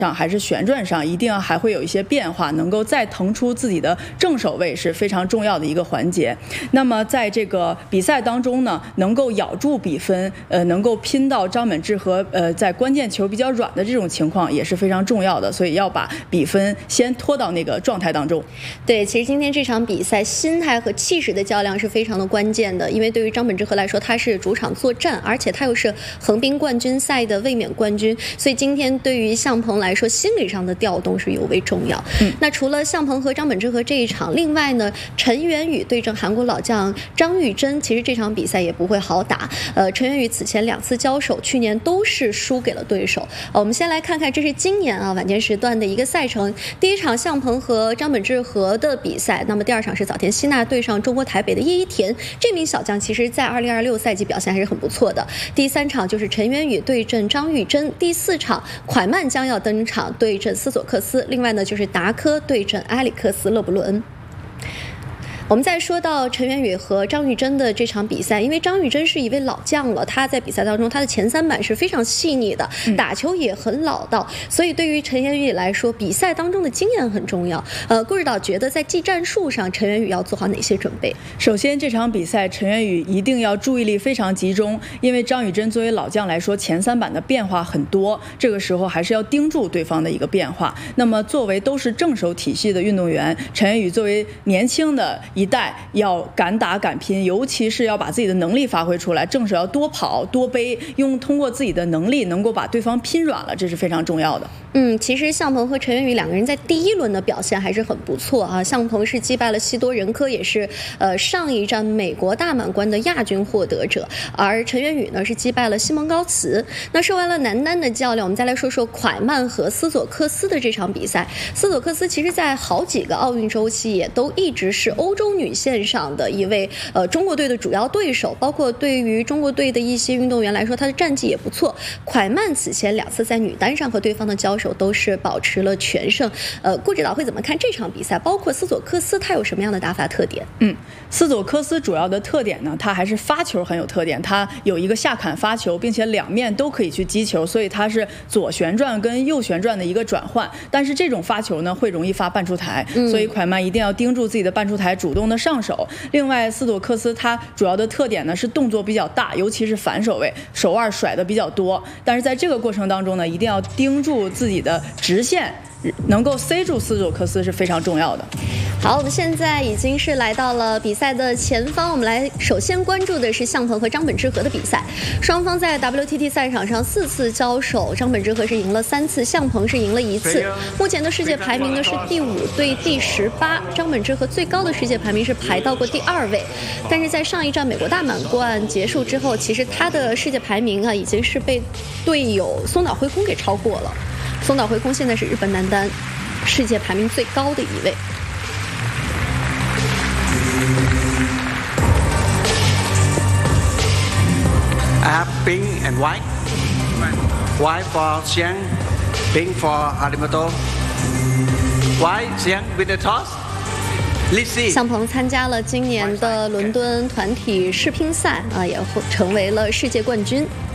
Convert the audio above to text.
上还是旋转上，一定还会有一些变化，能够再腾出自己的正手位是非常重要的一个环节。那么在这个比赛当中呢，能够咬住比分，能够拼到张本智和在关键球比较软的这种情况也是非常重要的，所以要把比分先拖到那个状态当中。 对，其实今天这场比赛心态和气势的较量是非常的关键的，因为对于张本智和来说，他是主场作战，而且他又是横滨冠军赛的卫冕冠军，所以今天对于向鹏来说，心理上的调动是尤为重要。那除了向鹏和张本智和这一场，另外呢，陈元宇对阵韩国老将张玉珍，其实这场比赛也不会好打。陈元宇此前2次交手，去年都是输给了对手。我们先来看看，这是今年晚间时段的一个赛程。第一场向鹏和张本智和的比赛，那么第二场是早田希娜对上中国台北的叶一田。这名小将其实在2026赛季表现还是很不错的。第三场就是陈元宇对阵张玉珍，第4场蒯曼将要登场对阵斯索克斯，另外呢就是达科对阵埃里克斯勒布伦。我们再说到陈元宇和张玉珍的这场比赛，因为张玉珍是一位老将了，他在比赛当中他的前3板是非常细腻的，打球也很老道，所以对于陈元宇来说，比赛当中的经验很重要。顾指导觉得在技战术上，陈元宇要做好哪些准备？首先，这场比赛陈元宇一定要注意力非常集中，因为张玉珍作为老将来说，前3板的变化很多，这个时候还是要盯住对方的一个变化。那么，作为都是正手体系的运动员，陈元宇作为年轻的一代要敢打敢拼，尤其是要把自己的能力发挥出来，正手要多跑多背，通过自己的能力能够把对方拼软了，这是非常重要的。其实向鹏和陈元宇2个人在第1轮的表现还是很不错啊。向鹏是击败了西多仁科，也是上一站美国大满贯的亚军获得者，而陈元宇呢是击败了西蒙高茨。那说完了男单的较量，我们再来说说蒯曼和斯索克斯的这场比赛。斯索克斯其实在好几个奥运周期也都一直是欧洲女线上的一位中国队的主要对手，包括对于中国队的一些运动员来说，他的战绩也不错。蒯曼此前2次在女单上和对方的交手都是保持了全胜。顾指导会怎么看这场比赛？包括斯索克斯他有什么样的打法特点？斯索克斯主要的特点呢，他还是发球很有特点，他有一个下砍发球，并且2面都可以去击球，所以他是左旋转跟右旋转的一个转换。但是这种发球呢，会容易发半出台，所以蒯曼一定要盯住自己的半出台，主动的上手。另外，斯索克斯他主要的特点呢是动作比较大，尤其是反手位，手腕甩的比较多。但是在这个过程当中呢，一定要盯住自己的直线，能够塞住斯索克斯是非常重要的。好，我们现在已经是来到了比赛的前方，我们来首先关注的是向鹏和张本智和的比赛。双方在 WTT 赛场上4次交手，张本智和是赢了3次，向鹏是赢了1次。目前的世界排名呢是第5对第18，张本智和最高的世界排名是排到过第2位，但是在上一站美国大满贯结束之后，其实他的世界排名已经是被队友松岛辉空给超过了。松岛辉空现在是日本男单世界排名最高的一位。 I have pink and white. White for Xiang, pink for Harimoto. White Xiang with the toss. Let's see. 向鹏参加了今年的伦敦团体世乒赛也成为了世界冠军。